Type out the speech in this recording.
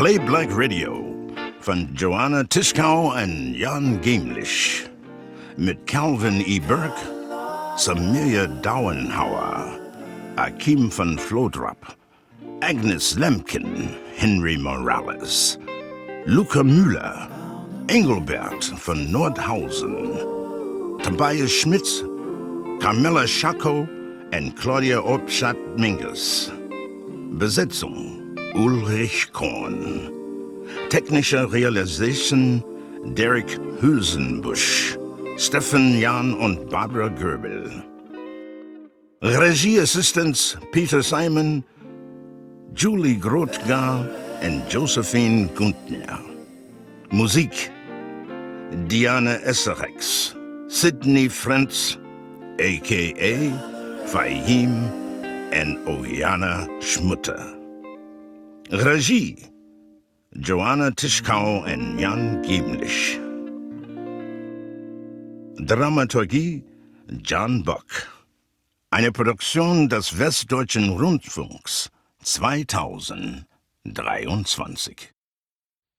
Play Black Radio von Joanna Tischkau und Jan Gemlich. Mit Calvin E. Burke, Samiria Dauenhauer, Akim von Flodrap, Agnes Lemkin, Henry Morales, Luca Müller, Engelbert von Nordhausen, Tobias Schmitz, Carmela Schacko und Claudia Obstadt-Minges. Besetzung Ulrich Korn. Technische Realisation Derek Hülsenbusch, Steffen Jahn und Barbara Göbel. Regieassistants Peter Simon, Julie Grothgar und Josephine Guntner. Musik Diane Esserex, Sidney Frenz, a.k.a. Fahim und Ojana Schmutter. Regie Joanna Tischkau und Jan Gemlich. Dramaturgie John Bock. Eine Produktion des Westdeutschen Rundfunks 2023.